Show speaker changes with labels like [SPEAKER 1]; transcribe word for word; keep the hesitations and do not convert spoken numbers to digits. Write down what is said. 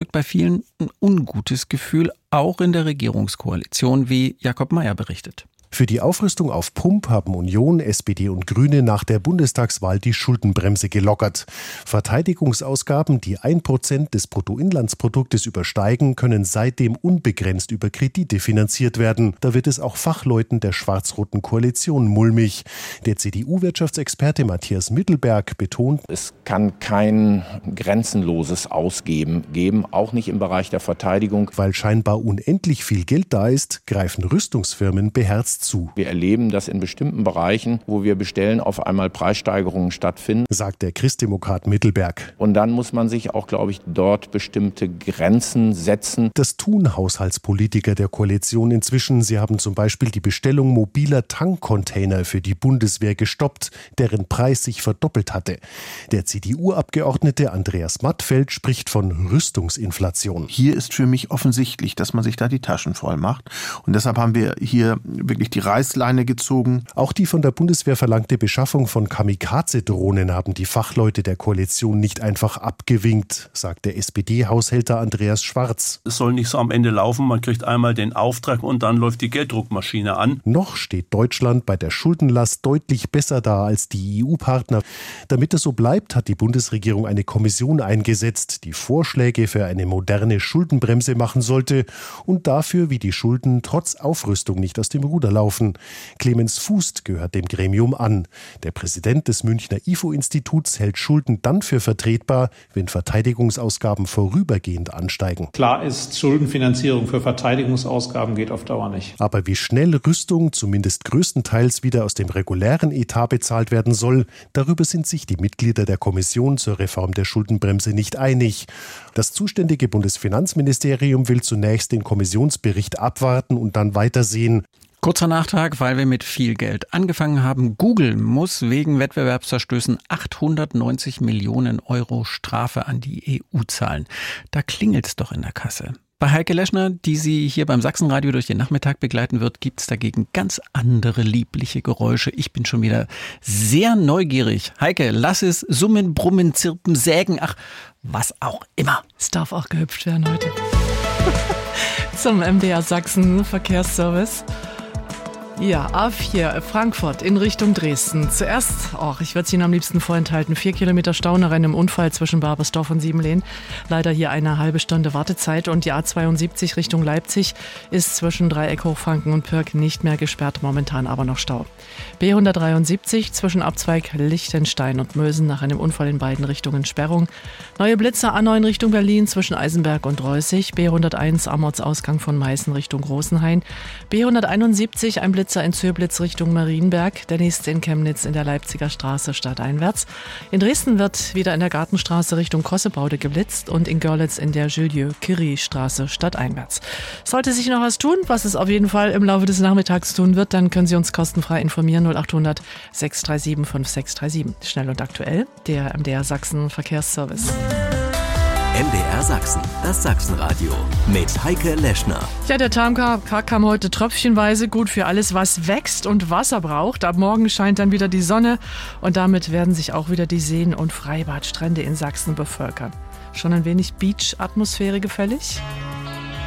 [SPEAKER 1] erzeugt bei vielen ein ungutes Gefühl, auch in der Regierungskoalition, wie Jakob Mayer berichtet.
[SPEAKER 2] Für die Aufrüstung auf Pump haben Union, S P D und Grüne nach der Bundestagswahl die Schuldenbremse gelockert. Verteidigungsausgaben, die ein Prozent des Bruttoinlandsproduktes übersteigen, können seitdem unbegrenzt über Kredite finanziert werden. Da wird es auch Fachleuten der schwarz-roten Koalition mulmig. Der C D U-Wirtschaftsexperte Matthias Mittelberg betont,
[SPEAKER 3] es kann kein grenzenloses Ausgeben geben, auch nicht im Bereich der Verteidigung.
[SPEAKER 2] Weil scheinbar unendlich viel Geld da ist, greifen Rüstungsfirmen beherzt zu.
[SPEAKER 3] Wir erleben, dass in bestimmten Bereichen, wo wir bestellen, auf einmal Preissteigerungen stattfinden,
[SPEAKER 2] sagt der Christdemokrat Mittelberg.
[SPEAKER 3] Und dann muss man sich auch, glaube ich, dort bestimmte Grenzen setzen.
[SPEAKER 2] Das tun Haushaltspolitiker der Koalition inzwischen. Sie haben zum Beispiel die Bestellung mobiler Tankcontainer für die Bundeswehr gestoppt, deren Preis sich verdoppelt hatte. Der C D U-Abgeordnete Andreas Mattfeld spricht von Rüstungsinflation.
[SPEAKER 4] Hier ist für mich offensichtlich, dass man sich da die Taschen voll macht. Und deshalb haben wir hier wirklich die Reißleine gezogen.
[SPEAKER 2] Auch die von der Bundeswehr verlangte Beschaffung von Kamikaze-Drohnen haben die Fachleute der Koalition nicht einfach abgewinkt, sagt der S P D-Haushälter Andreas Schwarz.
[SPEAKER 5] Es soll nicht so am Ende laufen, man kriegt einmal den Auftrag und dann läuft die Gelddruckmaschine an.
[SPEAKER 2] Noch steht Deutschland bei der Schuldenlast deutlich besser da als die E U-Partner. Damit es so bleibt, hat die Bundesregierung eine Kommission eingesetzt, die Vorschläge für eine moderne Schuldenbremse machen sollte und dafür, wie die Schulden trotz Aufrüstung nicht aus dem Ruder laufen. Clemens Fußt gehört dem Gremium an. Der Präsident des Münchner I F O-Instituts hält Schulden dann für vertretbar, wenn Verteidigungsausgaben vorübergehend ansteigen.
[SPEAKER 6] Klar ist, Schuldenfinanzierung für Verteidigungsausgaben geht auf Dauer nicht.
[SPEAKER 2] Aber wie schnell Rüstung zumindest größtenteils wieder aus dem regulären Etat bezahlt werden soll, darüber sind sich die Mitglieder der Kommission zur Reform der Schuldenbremse nicht einig. Das zuständige Bundesfinanzministerium will zunächst den Kommissionsbericht abwarten und dann weitersehen.
[SPEAKER 1] Kurzer Nachtrag, weil wir mit viel Geld angefangen haben. Google muss wegen Wettbewerbsverstößen achthundertneunzig Millionen Euro Strafe an die E U zahlen. Da klingelt's doch in der Kasse. Bei Heike Leschner, die Sie hier beim Sachsenradio durch den Nachmittag begleiten wird, gibt's dagegen ganz andere liebliche Geräusche. Ich bin schon wieder sehr neugierig. Heike, lass es summen, brummen, zirpen, sägen, ach, was auch immer.
[SPEAKER 7] Es darf auch gehüpft werden heute. Zum M D R Sachsen Verkehrsservice. Ja, A vier Frankfurt in Richtung Dresden. Zuerst, oh, ich würde es Ihnen am liebsten vorenthalten, vier Kilometer Stau nach einem Unfall zwischen Barbersdorf und Siebenlehn. Leider hier eine halbe Stunde Wartezeit und die A zweiundsiebzig Richtung Leipzig ist zwischen Dreieck Hochfranken und Pirk nicht mehr gesperrt, momentan aber noch Stau. B hundertdreiundsiebzig zwischen Abzweig Lichtenstein und Mösen nach einem Unfall in beiden Richtungen Sperrung. Neue Blitzer A neun Richtung Berlin zwischen Eisenberg und Reußig. B hunderteins Amortsausgang von Meißen Richtung Großenhain. B hunderteinundsiebzig ein Blitzer in Zöblitz Richtung Marienberg, der nächste in Chemnitz in der Leipziger Straße stadteinwärts. In Dresden wird wieder in der Gartenstraße Richtung Kossebaude geblitzt und in Görlitz in der Julieu-Curie-Straße stadteinwärts. Sollte sich noch was tun, was es auf jeden Fall im Laufe des Nachmittags tun wird, dann können Sie uns kostenfrei informieren. null achthundert sechs drei sieben fünf sechs drei sieben. Schnell und aktuell, der M D R Sachsen Verkehrsservice.
[SPEAKER 8] M D R Sachsen, das Sachsenradio mit Heike Leschner.
[SPEAKER 7] Ja, der T K kam heute tröpfchenweise, gut für alles, was wächst und Wasser braucht. Ab morgen scheint dann wieder die Sonne und damit werden sich auch wieder die Seen und Freibadstrände in Sachsen bevölkern. Schon ein wenig Beach-Atmosphäre gefällig?